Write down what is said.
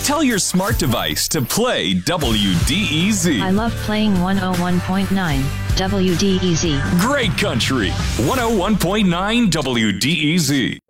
Tell your smart device to play WDEZ. I love playing 101.9 WDEZ. Great country. 101.9 WDEZ.